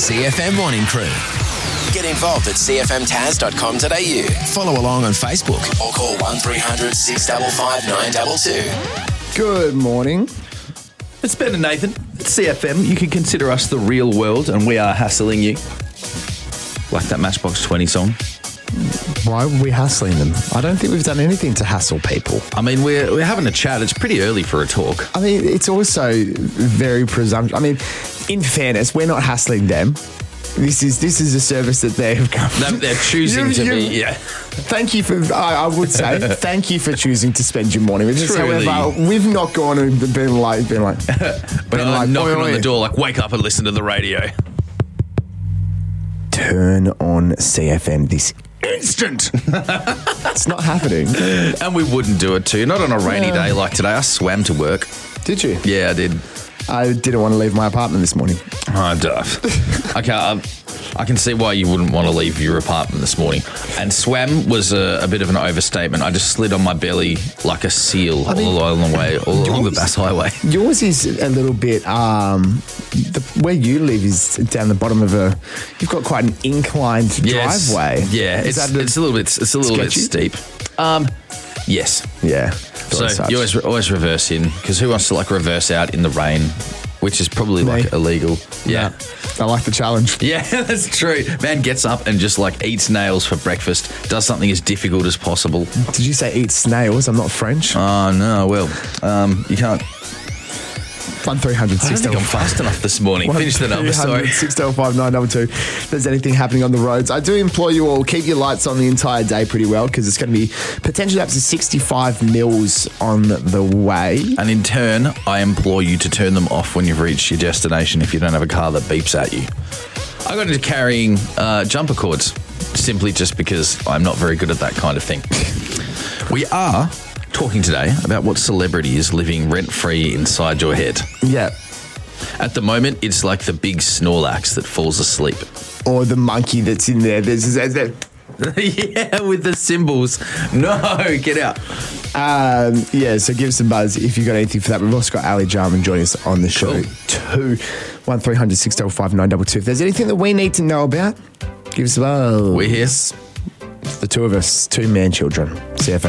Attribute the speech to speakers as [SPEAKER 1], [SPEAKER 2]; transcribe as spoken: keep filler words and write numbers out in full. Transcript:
[SPEAKER 1] C F M Morning Crew. Get involved at c f m taz dot com dot a u. Follow along on Facebook or call one three hundred six five five nine two two.
[SPEAKER 2] Good morning.
[SPEAKER 3] It's Ben and Nathan. It's C F M. You can consider us the real world, and we are hassling you. Like that Matchbox twenty song.
[SPEAKER 2] Why were we hassling them? I don't think we've done anything to hassle people.
[SPEAKER 3] I mean, we're, we're having a chat. It's pretty early for a talk.
[SPEAKER 2] I mean, it's also very presumptuous. I mean, in fairness, we're not hassling them. This is this is a service that they have come.
[SPEAKER 3] They're, they're choosing
[SPEAKER 2] You-
[SPEAKER 3] to
[SPEAKER 2] you-
[SPEAKER 3] be, yeah.
[SPEAKER 2] Thank you for, I, I would say, thank you for choosing to spend your morning with us.
[SPEAKER 3] Truly.
[SPEAKER 2] However, we've not gone and been like, been like,
[SPEAKER 3] But
[SPEAKER 2] been
[SPEAKER 3] I'm
[SPEAKER 2] like,
[SPEAKER 3] knocking
[SPEAKER 2] "Oi,
[SPEAKER 3] on
[SPEAKER 2] oi."
[SPEAKER 3] the door like, wake up and listen to the radio.
[SPEAKER 2] Turn on C F M this instant. It's not happening.
[SPEAKER 3] And we wouldn't do it too. Not on a rainy
[SPEAKER 2] Yeah.
[SPEAKER 3] day like today. I swam to work.
[SPEAKER 2] Did you?
[SPEAKER 3] Yeah, I did.
[SPEAKER 2] I didn't want to leave my apartment this morning.
[SPEAKER 3] Oh, duh. Okay, um, I can see why you wouldn't want to leave your apartment this morning. And swam was a, a bit of an overstatement. I just slid on my belly like a seal all
[SPEAKER 2] mean,
[SPEAKER 3] along the way, all along the Bass Highway.
[SPEAKER 2] Yours is a little bit, um, the, where you live is down the bottom of a, you've got quite an inclined
[SPEAKER 3] Yes.
[SPEAKER 2] driveway.
[SPEAKER 3] Yeah,
[SPEAKER 2] Is
[SPEAKER 3] it's,
[SPEAKER 2] that a-
[SPEAKER 3] it's a little bit it's a little
[SPEAKER 2] sketchy?
[SPEAKER 3] bit steep. Um, yes.
[SPEAKER 2] Yeah.
[SPEAKER 3] So you always always reverse in, because who wants to like reverse out in the rain, which is probably
[SPEAKER 2] Me.
[SPEAKER 3] like illegal. Yeah.
[SPEAKER 2] I like the challenge.
[SPEAKER 3] Yeah, that's true. Man gets up and just like eats nails for breakfast, does something as difficult as possible.
[SPEAKER 2] Did you say eat snails? I'm not French.
[SPEAKER 3] Oh, no, well, um, you can't.
[SPEAKER 2] One three hundred
[SPEAKER 3] I don't
[SPEAKER 2] six
[SPEAKER 3] think I'm fast enough this morning. Finish the number, sorry.
[SPEAKER 2] six five nine two two. If there's anything happening on the roads, I do implore you all, keep your lights on the entire day pretty well, because it's going to be potentially up to sixty-five mils on the way.
[SPEAKER 3] And in turn, I implore you to turn them off when you've reached your destination if you don't have a car that beeps at you. I got into carrying uh, jumper cords simply just because I'm not very good at that kind of thing. We are talking today about what celebrity is living rent-free inside your head.
[SPEAKER 2] Yeah.
[SPEAKER 3] At the moment, it's like the big Snorlax that falls asleep.
[SPEAKER 2] Or the monkey that's in there. There's, there's, there's,
[SPEAKER 3] Yeah, with the symbols. No, get out.
[SPEAKER 2] Um, yeah, so give us a buzz if you've got anything for that. We've also got Ali Jarman joining us on the show
[SPEAKER 3] Cool.
[SPEAKER 2] too. one three hundred six five five nine two two. If there's anything that we need to know about, give us a buzz.
[SPEAKER 3] We're here.
[SPEAKER 2] The two of us, two man children. C F M.